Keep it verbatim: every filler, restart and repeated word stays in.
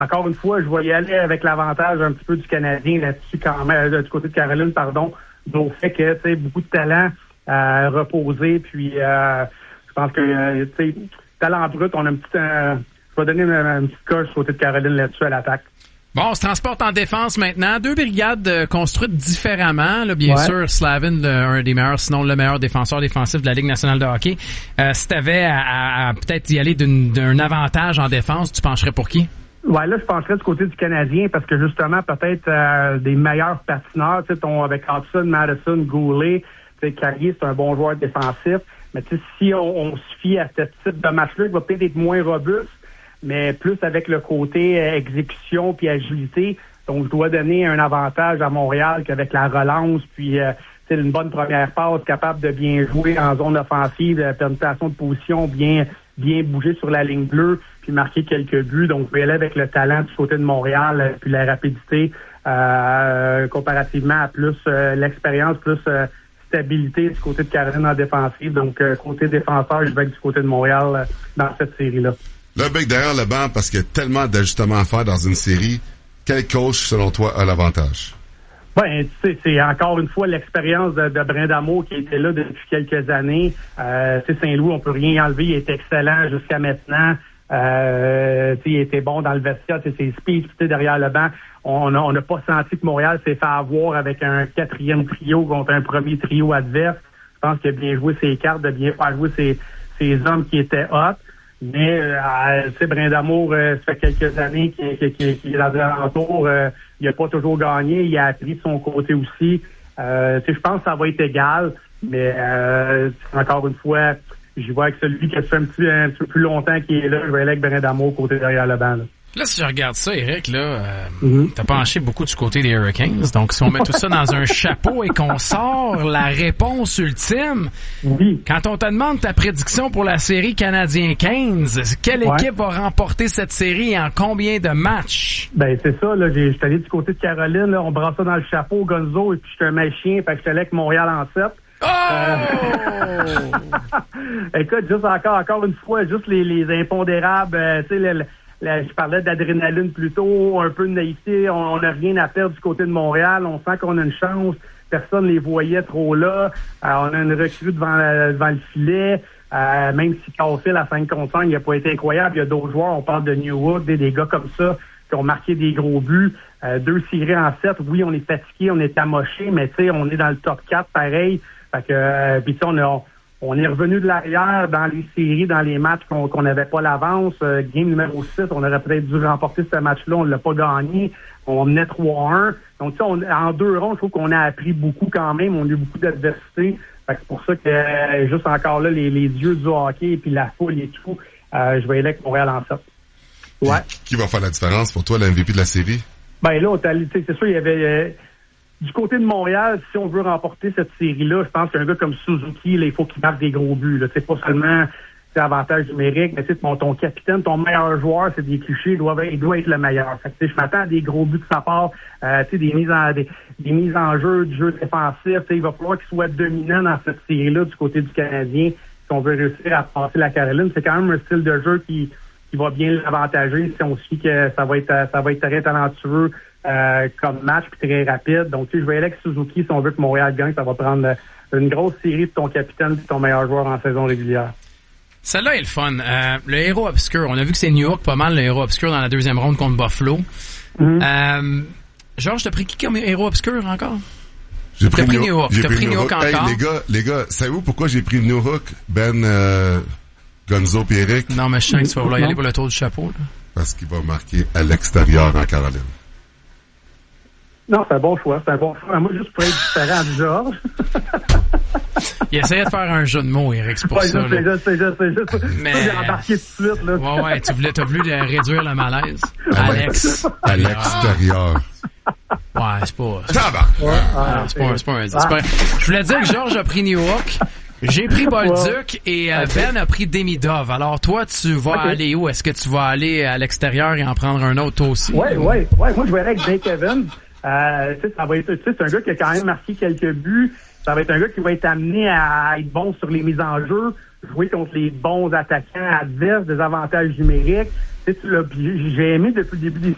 encore une fois, je vais y aller avec l'avantage un petit peu du Canadien là-dessus quand même, euh, du côté de Caroline, pardon, au fait que, tu sais, beaucoup de talent euh, reposé, puis euh, je pense que, euh, tu sais, talent brut, on a un petit... Euh, je vais donner une, une petite coche du côté de Caroline là-dessus à l'attaque. Bon, on se transporte en défense maintenant. Deux brigades euh, construites différemment. Là, bien ouais. sûr, Slavin, le, un des meilleurs, sinon le meilleur défenseur défensif de la Ligue nationale de hockey. Euh, si tu avais à, à, à peut-être y aller d'une, d'un avantage en défense, tu pencherais pour qui? Ouais, là, je pencherais du côté du Canadien parce que justement, peut-être euh, des meilleurs patineurs, tu sais, ton avec Hudson, Madison, Goulet, tu sais, Carrier, c'est un bon joueur défensif. Mais tu sais, si on, on se fie à ce type de match-là, il va peut-être être moins robuste, mais plus avec le côté euh, exécution puis agilité. Donc, je dois donner un avantage à Montréal qu'avec la relance, puis euh, c'est une bonne première passe, capable de bien jouer en zone offensive, la permutation de position, bien bien bouger sur la ligne bleue, puis marquer quelques buts. Donc, je vais aller avec le talent du côté de Montréal, puis la rapidité, euh, comparativement à plus euh, l'expérience, plus euh, stabilité du côté de Caroline en défensive. Donc, euh, côté défenseur, je vais être du côté de Montréal euh, dans cette série-là. Le bec derrière le banc, parce qu'il y a tellement d'ajustements à faire dans une série, quel coach, selon toi, a l'avantage? Ben, tu sais, c'est encore une fois l'expérience de, de Brindamour qui était là depuis quelques années. Euh, tu sais, Saint-Louis, on peut rien enlever, il est excellent jusqu'à maintenant. Euh, tu sais, il était bon dans le vestiaire, c'est ses speeds, tu sais, derrière le banc. On on n'a pas senti que Montréal s'est fait avoir avec un quatrième trio contre un premier trio adverse. Je pense qu'il a bien joué ses cartes, de bien faire jouer ses, ses hommes qui étaient hot. Mais, euh, tu sais, Brindamour, euh, ça fait quelques années qu'il, qu'il, qu'il, qu'il est dans l'alentour. Euh, il n'a pas toujours gagné. Il a appris de son côté aussi. Euh, tu sais, je pense que ça va être égal. Mais, euh, encore une fois, je vois que celui qui a fait un petit, un petit peu plus longtemps qui est là, je vais aller avec Brindamour côté derrière le banc, là. Là, si je regarde ça, Eric, là, euh, mm-hmm. t'as penché beaucoup du côté des Hurricanes. Donc, si on met tout ça dans un chapeau et qu'on sort la réponse ultime, oui. Quand on te demande ta prédiction pour la série Canadien quinze, quelle ouais. équipe va remporter cette série et en combien de matchs? Ben, c'est ça, là. J'ai, j'étais allé du côté de Caroline, là. On brasse ça dans le chapeau, Gonzo, et puis j'étais un machin, fait que j'étais allé avec Montréal en sept. Oh! Euh... Écoute, juste encore, encore une fois, juste les, les impondérables, euh, tu sais, le, Là, je parlais d'adrénaline plus tôt, un peu de naïveté. On n'a rien à perdre du côté de Montréal. On sent qu'on a une chance. Personne ne les voyait trop là. Euh, on a une recrue devant, devant le filet. Euh, même si Caulfield à cinq contre cinq, il n'a pas été incroyable. Il y a d'autres joueurs. On parle de Newhook, des, des gars comme ça qui ont marqué des gros buts. Euh, deux séries en sept. Oui, on est fatigué, on est amoché, mais tu sais, on est dans le top quatre pareil. Fait que, euh, puis on a... On est revenu de l'arrière dans les séries, dans les matchs qu'on qu'on n'avait pas l'avance. Euh, game numéro six, on aurait peut-être dû remporter ce match-là, on ne l'a pas gagné. On menait trois un. Donc, tu sais, on, en deux ronds, je trouve qu'on a appris beaucoup quand même. On a eu beaucoup d'adversité. Fait que c'est pour ça que, euh, juste encore là, les, les dieux du hockey et puis la foule et tout, euh, je vais aller avec Montréal en sept. Ouais. Qui, qui va faire la différence pour toi, le M V P de la série? Ben là, on t'a, c'est sûr, il y avait... Euh, Du côté de Montréal, si on veut remporter cette série-là, je pense qu'un gars comme Suzuki, là, il faut qu'il marque des gros buts. Là. C'est pas seulement c'est avantage numérique, mais ton, ton capitaine, ton meilleur joueur, c'est des clichés, il doit, il doit être le meilleur. Fait que, je m'attends à des gros buts de sa part, euh, des mises en des, des mises en jeu, du jeu défensif. Il va falloir qu'il soit dominant dans cette série-là du côté du Canadien si on veut réussir à passer la Caroline. C'est quand même un style de jeu qui, qui va bien l'avantager si on suit que ça va être ça va être très talentueux. Euh, comme match puis très rapide. Donc, tu sais, je vais aller avec Suzuki si on veut que Montréal gagne. Ça va prendre une grosse série de ton capitaine et de ton meilleur joueur en saison régulière. Celle-là est le fun. Euh, le héros obscur. On a vu que c'est New York pas mal, le héros obscur dans la deuxième ronde contre Buffalo. Mm-hmm. Euh, Georges, t'as pris qui comme héros obscur encore? J'ai pris, pris New York. T'as pris New York encore? Hey, les gars, les gars, savez-vous pourquoi j'ai pris New York, Ben, euh, Gonzo et Eric? Non, mais je sens que tu vas vouloir y aller pour le tour du chapeau, là. Parce qu'il va marquer à l'extérieur en Caroline. Non, c'est un bon choix, c'est un bon choix. Moi, juste pour être différent du Georges. Il essayait de faire un jeu de mots, Eric, c'est pour ouais, ça. C'est juste, c'est juste, c'est juste. Mais... J'ai embarqué tout de suite, là. Ouais, ouais, tu voulais, t'as voulu réduire le malaise. Alex. À l'extérieur. Ouais, c'est pas... Ça va. Ouais, ah, c'est, pas, c'est pas un... C'est pas un... Je voulais dire que Georges a pris New York. J'ai pris Bolduc et euh, Ben a pris Demidov. Alors toi, tu vas okay. aller où? Est-ce que tu vas aller à l'extérieur et en prendre un autre toi aussi? Ouais, ouais, ouais. Moi, je vais aller avec Jake Evans. Euh, tu sais, ça va être, tu sais, c'est un gars qui a quand même marqué quelques buts. Ça va être un gas qui va être amené à être bon sur les mises en jeu, jouer contre les bons attaquants adverses, des avantages numériques. Tu sais, tu l'as, j'ai aimé depuis le début des